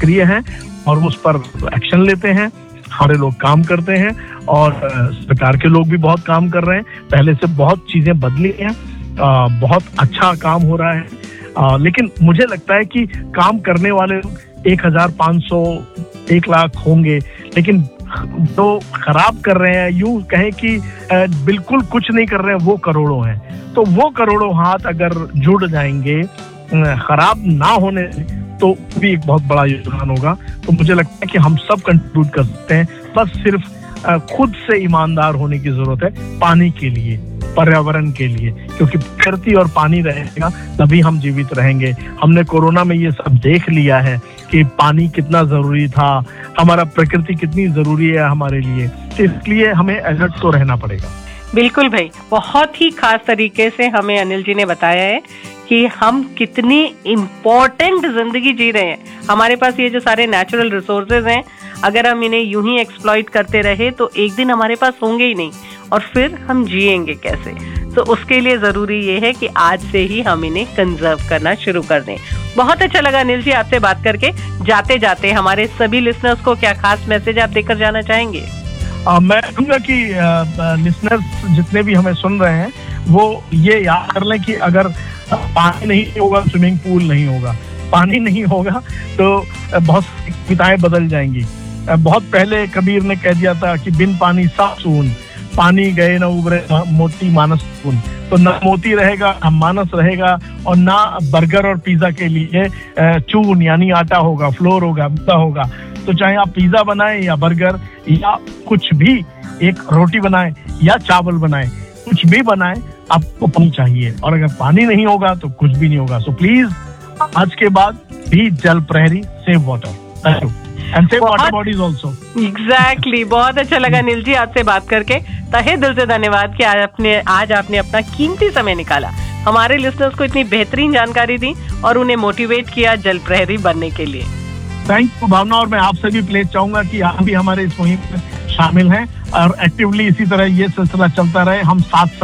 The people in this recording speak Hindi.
सक्रिय हैं और उस पर एक्शन लेते हैं। हमारे लोग काम करते हैं और सरकार के लोग भी बहुत काम कर रहे हैं। पहले से बहुत चीजें बदली हैं, बहुत अच्छा काम हो रहा है। लेकिन मुझे लगता है कि काम करने वाले 1500, 1 लाख होंगे, लेकिन जो खराब कर रहे हैं, यूं कहें कि बिल्कुल कुछ नहीं कर रहे हैं, वो करोड़ों हैं। तो वो करोड़ों हाथ अगर जुड़ जाएंगे खराब ना होने, तो भी एक बहुत बड़ा योगदान होगा। तो मुझे लगता है कि हम सब कंट्रीब्यूट कर सकते हैं, बस सिर्फ खुद से ईमानदार होने की जरूरत है पानी के लिए, पर्यावरण के लिए, क्योंकि प्रकृति और पानी रहेगा तभी हम जीवित रहेंगे। हमने कोरोना में ये सब देख लिया है कि पानी कितना जरूरी था, हमारा प्रकृति कितनी जरूरी है हमारे लिए। तो इसलिए हमें अलर्ट तो रहना पड़ेगा। बिल्कुल भाई, बहुत ही खास तरीके से हमें अनिल जी ने बताया है कि हम कितनी इम्पोर्टेंट जिंदगी जी रहे हैं। हमारे पास ये जो सारे नेचुरल रिसोर्सेज हैं, अगर हम इन्हें यूं ही एक्सप्लॉइट करते रहे तो एक दिन हमारे पास होंगे ही नहीं, और फिर हम जिएंगे कैसे। तो उसके लिए जरूरी ये है कि आज से ही हम इन्हें कंजर्व करना शुरू कर दें। बहुत अच्छा लगा अनिल जी आपसे बात करके। जाते जाते हमारे सभी लिसनर्स को क्या खास मैसेज आप देकर जाना चाहेंगे? मैं कहूँगा कि लिसनर्स जितने भी हमें सुन रहे हैं वो ये याद कर लें कि अगर पानी नहीं होगा, स्विमिंग पूल नहीं होगा, पानी नहीं होगा तो बहुत कविताएं बदल जाएंगी। बहुत पहले कबीर ने कह दिया था कि बिन पानी सब सून, पानी गए न उबरे मोती मानस सून। तो ना मोती रहेगा, ना मानस रहेगा, और ना बर्गर और पिज्जा के लिए चून यानी आटा होगा, फ्लोर होगा, मैदा होगा। तो चाहे आप पिज्जा बनाएं या बर्गर या कुछ भी, एक रोटी बनाएं या चावल बनाएं, कुछ भी बनाएं, आपको पानी चाहिए। और अगर पानी नहीं होगा तो कुछ भी नहीं होगा। सो प्लीज आज के बाद भी जल प्रहरी, save water. Thank you and save water bodies also. Exactly, बहुत अच्छा लगा अनिल जी आपसे बात करके। तहे दिल से धन्यवाद कि आज आपने अपना कीमती समय निकाला, हमारे लिसनर्स को इतनी बेहतरीन जानकारी दी और उन्हें मोटिवेट किया जल प्रहरी बनने के लिए। थैंक यू भावना। और मैं आपसे भी प्लीज चाहूंगा कि आप भी हमारे इस मुहिम में शामिल हैं और एक्टिवली इसी तरह ये सिलसिला चलता रहे। हम साथ